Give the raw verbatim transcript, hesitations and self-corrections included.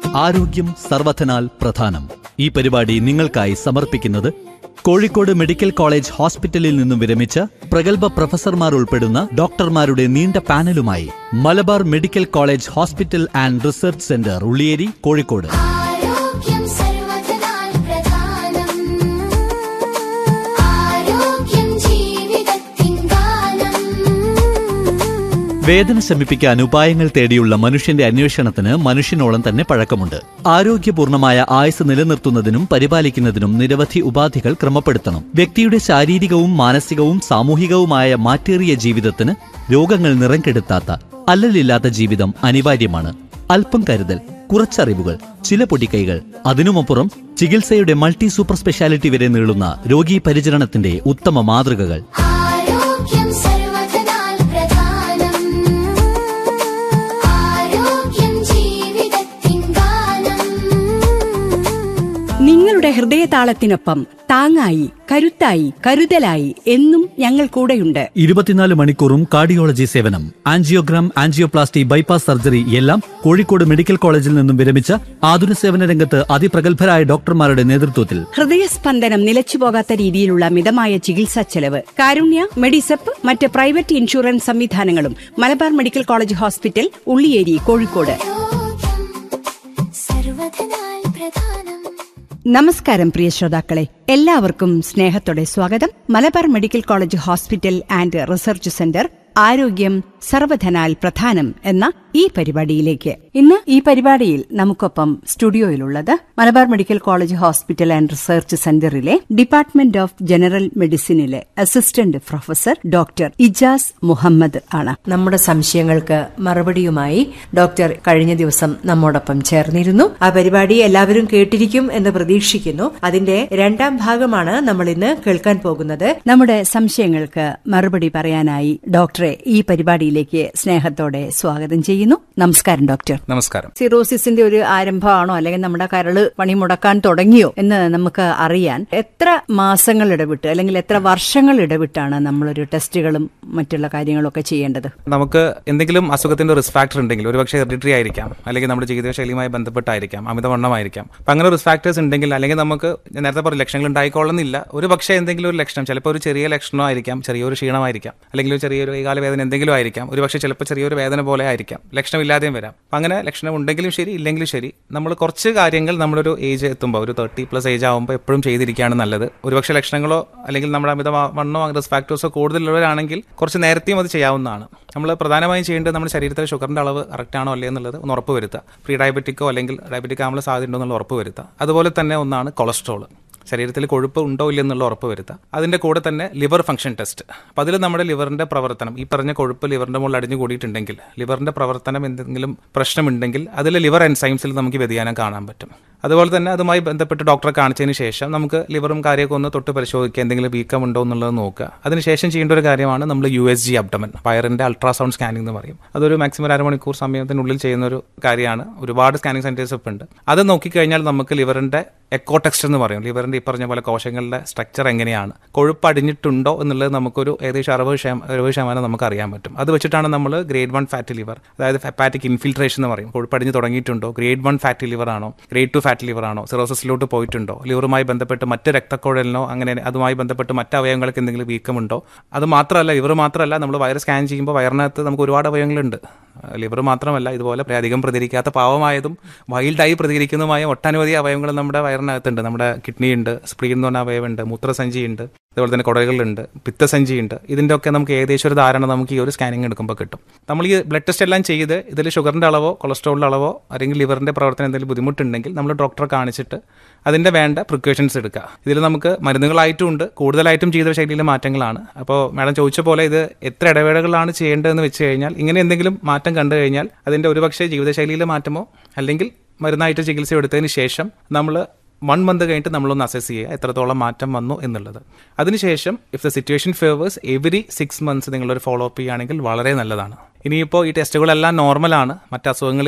ആരോഗ്യം സർവ്വധനാൽ പ്രധാനം. ഈ പരിപാടി നിങ്ങൾക്കായി സമർപ്പിക്കുന്നത് കോഴിക്കോട് മെഡിക്കൽ കോളേജ് ഹോസ്പിറ്റലിൽ നിന്നും വിരമിച്ച പ്രഗത്ഭ പ്രൊഫസർമാർ ഉൾപ്പെടുന്ന ഡോക്ടർമാരുടെ നീണ്ട പാനലുമായി Malabar medical college hospital and research centre, Ulliyeri, Kozhikode. വേദന ശമിപ്പിക്കാൻ ഉപായങ്ങൾ തേടിയുള്ള മനുഷ്യന്റെ അന്വേഷണത്തിന് മനുഷ്യനോളം തന്നെ പഴക്കമുണ്ട്. ആരോഗ്യപൂർണമായ ആയുസ് നിലനിർത്തുന്നതിനും പരിപാലിക്കുന്നതിനും നിരവധി ഉപാധികൾ ക്രമപ്പെടുത്തണം. വ്യക്തിയുടെ ശാരീരികവും മാനസികവും സാമൂഹികവുമായ മാറ്റേറിയ ജീവിതത്തിന് രോഗങ്ങൾ നിറം കെടുത്താത്ത അല്ലലില്ലാത്ത ജീവിതം അനിവാര്യമാണ്. അല്പം കരുതൽ, കുറച്ചറിവുകൾ, ചില പൊടിക്കൈകൾ, അതിനുമപ്പുറം ചികിത്സയുടെ മൾട്ടി സൂപ്പർ സ്പെഷ്യാലിറ്റി വരെ നീളുന്ന രോഗീ പരിചരണത്തിന്റെ ഉത്തമ മാതൃകകൾ. നിങ്ങളുടെ ഹൃദയതാളത്തിനൊപ്പം താങ്ങായി, കരുത്തായി, കരുതലായി എന്നും ഞങ്ങൾ കൂടെയുണ്ട്. ഇരുപത്തിനാല് മണിക്കൂറും കാർഡിയോളജി സേവനം, ആൻജിയോഗ്രാം, ആൻജിയോപ്ലാസ്റ്റി, ബൈപ്പാസ് സർജറി എല്ലാം കോഴിക്കോട് മെഡിക്കൽ കോളേജിൽ നിന്നും വിരമിച്ച ആതുര സേവന രംഗത്ത് അതിപ്രഗത്ഭരായ ഡോക്ടർമാരുടെ നേതൃത്വത്തിൽ ഹൃദയസ്പന്ദനം നിലച്ചുപോകാത്ത രീതിയിലുള്ള മിതമായ ചികിത്സാ ചെലവ്. കാരുണ്യ, മെഡിസെപ്പ്, മറ്റ് പ്രൈവറ്റ് ഇൻഷുറൻസ് സംവിധാനങ്ങളും Malabar medical college hospital, Ulliyeri, Kozhikode. നമസ്കാരം പ്രിയ ശ്രോതാക്കളെ, എല്ലാവർക്കും സ്നേഹത്തോടെ സ്വാഗതം. Malabar medical college hospital and research centre ആരോഗ്യം സർവധനാൽ പ്രധാനം എന്ന ഈ പരിപാടിയിലേക്ക്. ഇന്ന് ഈ പരിപാടിയിൽ നമുക്കൊപ്പം സ്റ്റുഡിയോയിലുള്ളത് Malabar medical college hospital and research സെന്ററിലെ department of general മെഡിസിനിലെ assistant professor doctor Ijaz Muhammad ആണ്. നമ്മുടെ സംശയങ്ങൾക്ക് മറുപടിയുമായി ഡോക്ടർ കഴിഞ്ഞ ദിവസം നമ്മോടൊപ്പം ചേർന്നിരുന്നു. ആ പരിപാടി എല്ലാവരും കേട്ടിരിക്കും എന്ന് പ്രതീക്ഷിക്കുന്നു. അതിന്റെ രണ്ടാം ഭാഗമാണ് നമ്മൾ ഇന്ന് കേൾക്കാൻ പോകുന്നത്. നമ്മുടെ സംശയങ്ങൾക്ക് മറുപടി പറയാനായി ഡോക്ടറെ ഈ പരിപാടിയിലേക്ക് സ്നേഹത്തോടെ സ്വാഗതം ചെയ്യുന്നു. നമസ്കാരം ഡോക്ടർ. നമസ്കാരം. സിറോസിസിന്റെ ഒരു ആരംഭമാണോ അല്ലെങ്കിൽ നമ്മുടെ കരള് പണിമുടക്കാൻ തുടങ്ങിയോ എന്ന് നമുക്ക് അറിയാൻ എത്ര മാസങ്ങൾ ഇടവിട്ട് അല്ലെങ്കിൽ എത്ര വർഷങ്ങൾ ഇടവിട്ടാണ് നമ്മളൊരു ടെസ്റ്റുകളും മറ്റുള്ള കാര്യങ്ങളൊക്കെ ചെയ്യേണ്ടത്? നമുക്ക് എന്തെങ്കിലും അസുഖത്തിന്റെ റിസ്ക് ഫാക്ടർ ഉണ്ടെങ്കിൽ, ഒരുപക്ഷെ ഹെറിഡിറ്ററി ആയിരിക്കാം, അല്ലെങ്കിൽ നമ്മുടെ ജീവിതശൈലിയുമായി ബന്ധപ്പെട്ടായിരിക്കാം, അമിതവണ്ണമായിരിക്കാം. അപ്പൊ അങ്ങനെ റിസ്ക് ഫാക്ടേഴ്സ് ഉണ്ടെങ്കിൽ, അല്ലെങ്കിൽ നമുക്ക് നേരത്തെ പറഞ്ഞ ലക്ഷണങ്ങൾ ഉണ്ടായിക്കൊള്ളുന്നില്ല, ഒരു പക്ഷേ എന്തെങ്കിലും ഒരു ലക്ഷണം, ചിലപ്പോൾ ഒരു ചെറിയ ലക്ഷണമായിരിക്കാം, ചെറിയൊരു ക്ഷീണമായിരിക്കാം, അല്ലെങ്കിൽ ഒരു ചെറിയൊരു കൈകാല വേദന എന്തെങ്കിലും ആയിരിക്കാം, ഒരു പക്ഷേ ചിലപ്പോൾ ചെറിയൊരു വേദന പോലെ ആയിരിക്കാം, ലക്ഷണമില്ലാതെയും വരാം. അപ്പം അങ്ങനെ ലക്ഷണം ഉണ്ടെങ്കിലും ശരി, ഇല്ലെങ്കിലും ശരി, നമ്മൾ കുറച്ച് കാര്യങ്ങൾ നമ്മളൊരു ഏജ് എത്തുമ്പോൾ, ഒരു തേർട്ടി പ്ലസ് ഏജ് ആകുമ്പോൾ എപ്പോഴും ചെയ്തിരിക്കുകയാണ് നല്ലത്. ഒരുപക്ഷെ ലക്ഷണങ്ങളോ അല്ലെങ്കിൽ നമ്മുടെ അമിതവണ്ണോ റിസ്ക് ഫാക്ടേഴ്സോ കൂടുതലുള്ളവരാണെങ്കിൽ കുറച്ച് നേരത്തെയും അത് ചെയ്യാവുന്നതാണ്. നമ്മൾ പ്രധാനമായും ചെയ്യേണ്ടത് നമ്മുടെ ശരീരത്തിലെ ഷുഗറിന്റെ അളവ് കറക്റ്റ് ആണോ അല്ലേ എന്നുള്ളത് ഒന്ന് ഉറപ്പ് വരുത്തുക. പ്രീ ഡയബറ്റിക്കോ അല്ലെങ്കിൽ ഡയബറ്റിക് ആകുമ്പോൾ സാധ്യത ഉണ്ടോ എന്നുള്ള ഉറപ്പ് വരുത്തുക. അതുപോലെ തന്നെ ഒന്നാണ് കൊളസ്ട്രോൾ, ശരീരത്തിൽ കൊഴുപ്പ് ഉണ്ടോ ഇല്ലെന്നുള്ള ഉറപ്പ് വരുത്തുക. അതിന്റെ കൂടെ തന്നെ ലിവർ ഫംഗ്ഷൻ ടെസ്റ്റ്. അപ്പോൾ അതിൽ നമ്മുടെ ലിവറിന്റെ പ്രവർത്തനം, ഈ പറഞ്ഞ കൊഴുപ്പ് ലിവറിന്റെ മുകളിൽ അടിഞ്ഞു കൂടിയിട്ടുണ്ടെങ്കിൽ, ലിവറിന്റെ പ്രവർത്തനം എന്തെങ്കിലും പ്രശ്നമുണ്ടെങ്കിൽ അതിൽ ലിവർ എൻസൈംസിൽ നമുക്ക് വ്യതിയാനം കാണാൻ പറ്റും. അതുപോലെ തന്നെ അതുമായി ബന്ധപ്പെട്ട് ഡോക്ടറെ കാണിച്ചതിന് ശേഷം നമുക്ക് ലിവറും കാര്യമൊക്കെ ഒന്ന് തൊട്ട് പരിശോധിക്കുക, എന്തെങ്കിലും വീക്കം ഉണ്ടോ എന്നുള്ളത് നോക്കുക. അതിനുശേഷം ചെയ്യേണ്ട ഒരു കാര്യമാണ് നമ്മൾ യു എസ് ജി അബ്ഡമൻ, വയറിന്റെ അൾട്രാസൗണ്ട് സ്കാനിംഗ് എന്ന് പറയും. അതൊരു മാക്സിമം അരമണിക്കൂർ സമയത്തിനുള്ളിൽ ചെയ്യുന്ന ഒരു കാര്യമാണ്. ഒരുപാട് സ്കാനിങ് സെന്റേഴ്സ് ഒക്കെ ഉണ്ട്. അത് നോക്കിക്കഴിഞ്ഞാൽ നമുക്ക് ലിവറിന്റെ എക്കോ ടെക്സ്റ്റ് എന്ന് പറയും, ലിവറിന്റെ ഈ പറഞ്ഞ പോലെ കോശങ്ങളുടെ സ്ട്രക്ചർ എങ്ങനെയാണ്, കൊഴുപ്പ് അടിഞ്ഞിട്ടുണ്ടോ എന്നുള്ളത് നമുക്കൊരു ഏകദേശം അറുപത് ശതമാനം അറുപത് ശതമാനം നമുക്ക് അറിയാൻ പറ്റും. അത് വെച്ചിട്ടാണ് നമ്മൾ ഗ്രേഡ് വൺ ഫാറ്റി ലിവർ, അതായത് ഹെപ്പാറ്റിക് ഇൻഫിൽട്രേഷൻ എന്ന് പറയും, കൊഴുപ്പ് അടിഞ്ഞ് തുടങ്ങിയിട്ടുണ്ടോ, ഗ്രേഡ് വൺ ഫാറ്റി ലിവർ ആണോ, ഗ്രേഡ് ടു ഫാറ്റി ലിവർ ആണോ, സിറോസിസിലോട്ട് പോയിട്ടുണ്ടോ, ലിവറുമായി ബന്ധപ്പെട്ട് മറ്റ് രക്തക്കുഴലിനോ അങ്ങനെ അതുമായി ബന്ധപ്പെട്ട് മറ്റ് അവയവങ്ങൾക്ക് എന്തെങ്കിലും വീക്കമുണ്ടോ. അത് മാത്രമല്ല, ലിവർ മാത്രമല്ല, നമ്മൾ വയർ സ്കാൻ ചെയ്യുമ്പോൾ വയറിനകത്ത് നമുക്ക് ഒരുപാട് അവയവങ്ങളുണ്ട്. ലിവർ മാത്രമല്ല, ഇതുപോലെ അധികം പ്രതികരിക്കാത്ത പാവമായതും വൈൽഡായി പ്രതികരിക്കുന്നതുമായ ഒട്ടനവധി അവയവങ്ങൾ നമ്മുടെ വയറിനകത്തുണ്ട്. നമ്മുടെ കിഡ്നി ഉണ്ട്, സ്പ്ലീൻ എന്ന് പറഞ്ഞ അവയവുണ്ട്, മൂത്രസഞ്ചിയുണ്ട്, അതുപോലെ തന്നെ കുടലുകളുണ്ട്, പിത്തസഞ്ചിയുണ്ട്. ഇതിൻ്റെ ഒക്കെ നമുക്ക് ഏകദേശം ഒരു ധാരണ നമുക്ക് ഈ ഒരു സ്കാനിങ് എടുക്കുമ്പോൾ കിട്ടും. നമ്മൾ ഈ ബ്ലഡ് ടെസ്റ്റ് എല്ലാം ചെയ്ത് ഇതിൽ ഷുഗറിൻ്റെ അളവോ കൊളസ്ട്രോളിൻ്റെ അളവോ അല്ലെങ്കിൽ ലിവറിൻ്റെ പ്രവർത്തനം എന്തെങ്കിലും ബുദ്ധിമുട്ടുണ്ടെങ്കിൽ നമ്മൾ ഡോക്ടറെ കാണിച്ചിട്ട് അതിൻ്റെ വേണ്ട പ്രിക്കോഷൻസ് എടുക്കുക. ഇതിൽ നമുക്ക് മരുന്നുകളായിട്ടും ഉണ്ട്, കൂടുതലായിട്ടും ജീവിത ശൈലിയിലെ മാറ്റങ്ങളാണ്. അപ്പോൾ മാഡം ചോദിച്ച പോലെ ഇത് എത്ര ഇടവേളകളാണ് ചെയ്യേണ്ടതെന്ന് വെച്ച് കഴിഞ്ഞാൽ, ഇങ്ങനെ എന്തെങ്കിലും മാറ്റം കണ്ടു കഴിഞ്ഞാൽ അതിൻ്റെ ഒരുപക്ഷെ ജീവിതശൈലിയിലെ മാറ്റമോ അല്ലെങ്കിൽ മരുന്നായിട്ട് ചികിത്സ എടുത്തതിന് ശേഷം നമ്മൾ വൺ മന്ത് കഴിഞ്ഞിട്ട് നമ്മളൊന്ന് അസസ് ചെയ്യുക എത്രത്തോളം മാറ്റം വന്നു എന്നുള്ളത്. അതിനുശേഷം if the situation favours every six months നിങ്ങളൊരു ഫോളോ അപ്പ് ചെയ്യുകയാണെങ്കിൽ വളരെ നല്ലതാണ്. ഇനിയിപ്പോൾ ഈ ടെസ്റ്റുകളെല്ലാം നോർമലാണ്, മറ്റ് അസുഖങ്ങൾ